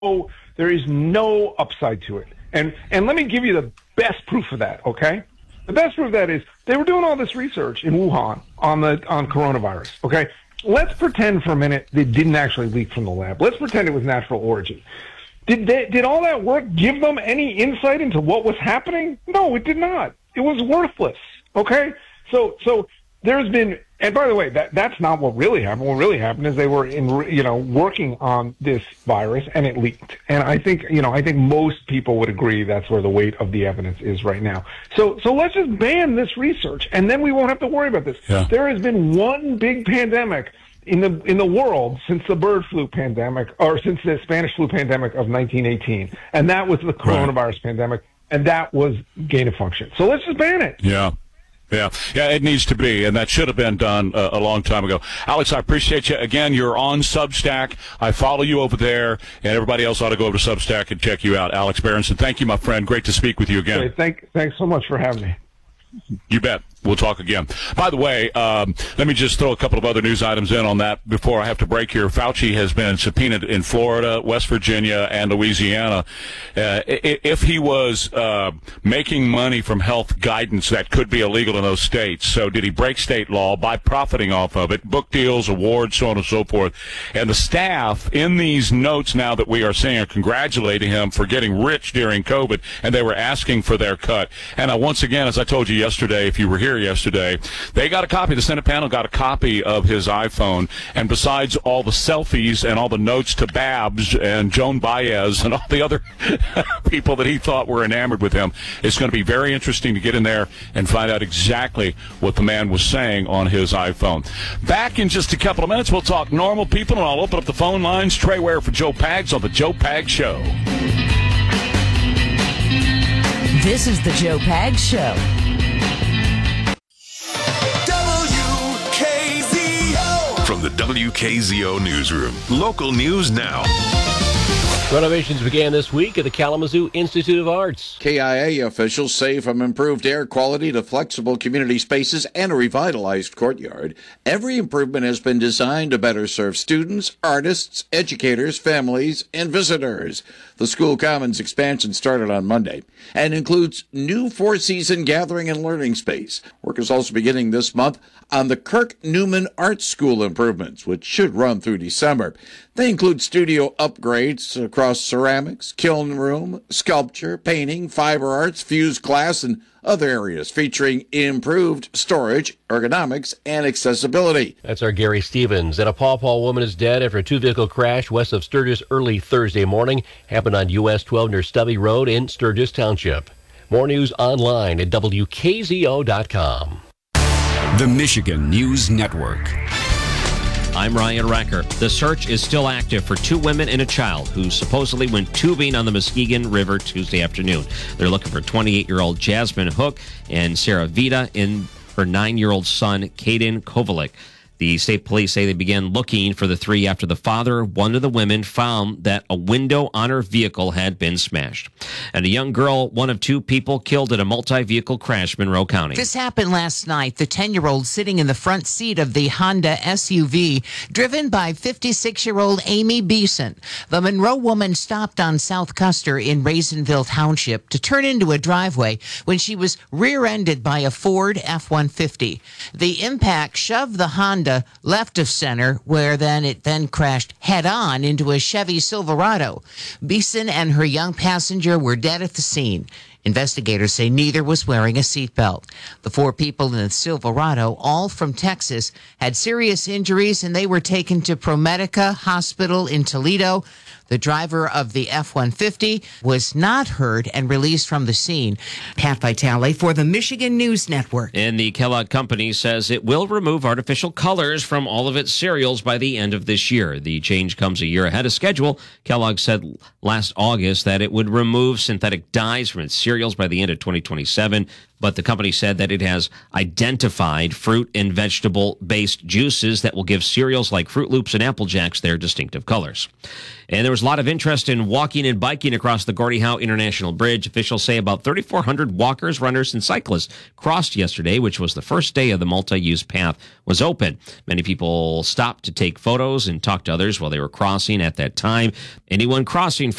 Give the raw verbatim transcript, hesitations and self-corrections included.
there is no upside to it. And and let me give you the best proof of that, okay? The best proof of that is they were doing all this research in Wuhan on the on coronavirus, okay? Let's pretend for a minute they didn't actually leak from the lab. Let's pretend it was natural origin. Did they, did all that work give them any insight into what was happening? No, it did not. It was worthless, okay? So so there's been, and by the way, that that's not what really happened. What really happened is they were in, you know, working on this virus and it leaked. And I think, you know, I think most people would agree that's where the weight of the evidence is right now. So, so let's just ban this research and then we won't have to worry about this. Yeah. There has been one big pandemic in the in the world since the bird flu pandemic, or since the Spanish flu pandemic of nineteen eighteen, and that was the coronavirus right. pandemic, and that was gain of function. So let's just ban it. Yeah. Yeah, yeah, it needs to be, and that should have been done uh, a long time ago. Alex, I appreciate you. Again, you're on Substack. I follow you over there, and everybody else ought to go over to Substack and check you out. Alex Berenson, thank you, my friend. Great to speak with you again. Okay, thank, thanks so much for having me. You bet. We'll talk again. By the way, um, let me just throw a couple of other news items in on that before I have to break here. Fauci has been subpoenaed in Florida, West Virginia, and Louisiana. Uh, if he was uh, making money from health guidance, that could be illegal in those states. So did he break state law by profiting off of it? Book deals, awards, so on and so forth. And the staff in these notes now that we are seeing are congratulating him for getting rich during COVID, and they were asking for their cut. And uh, once again, as I told you yesterday, if you were here yesterday, they got a copy, the Senate panel got a copy of his iPhone, and besides all the selfies and all the notes to Babs and Joan Baez and all the other people that he thought were enamored with him, it's going to be very interesting to get in there and find out exactly what the man was saying on his iPhone. Back in just a couple of minutes, we'll talk normal people, and I'll open up the phone lines. Trey Ware for Joe Pags on the Joe Pags Show. This is the Joe Pags Show. From the W K Z O Newsroom. Local news now. Renovations began this week at the Kalamazoo Institute of Arts. K I A officials say from improved air quality to flexible community spaces and a revitalized courtyard, every improvement has been designed to better serve students, artists, educators, families, and visitors. The school commons expansion started on Monday and includes new four-season gathering and learning space. Work is also beginning this month on the Kirk Newman Art School improvements, which should run through December. They include studio upgrades across ceramics, kiln room, sculpture, painting, fiber arts, fused glass, and other areas featuring improved storage, ergonomics, and accessibility. That's our Gary Stevens. And a Paw Paw woman is dead after a two-vehicle crash west of Sturgis early Thursday morning. Happened on U S twelve near Stubby Road in Sturgis Township. More news online at W K Z O dot com. The Michigan News Network. I'm Ryan Recker. The search is still active for two women and a child who supposedly went tubing on the Muskegon River Tuesday afternoon. They're looking for twenty-eight-year-old Jasmine Hook and Sarah Vita and her nine-year-old son, Caden Kovalik. The state police say they began looking for the three after the father of one of the women found that a window on her vehicle had been smashed. And a young girl, one of two people killed in a multi-vehicle crash in Monroe County. This happened last night. The ten-year-old sitting in the front seat of the Honda S U V, driven by fifty-six-year-old Amy Beeson. The Monroe woman stopped on South Custer in Raisinville Township to turn into a driveway when she was rear-ended by a Ford F one fifty. The impact shoved the Honda left of center, where then it then crashed head-on into a Chevy Silverado. Beeson and her young passenger were dead at the scene. Investigators say neither was wearing a seatbelt. The four people in the Silverado, all from Texas, had serious injuries, and they were taken to ProMedica Hospital in Toledo. The driver of the F one fifty was not hurt and released from the scene. Pat Vitale for the Michigan News Network. And the Kellogg Company says it will remove artificial colors from all of its cereals by the end of this year. The change comes a year ahead of schedule. Kellogg said last August that it would remove synthetic dyes from its cereal cereals by the end of twenty twenty-seven. But the company said that it has identified fruit and vegetable-based juices that will give cereals like Fruit Loops and Apple Jacks their distinctive colors. And there was a lot of interest in walking and biking across the Gordie Howe International Bridge. Officials say about thirty-four hundred walkers, runners, and cyclists crossed yesterday, which was the first day of the multi-use path was open. Many people stopped to take photos and talk to others while they were crossing at that time. Anyone crossing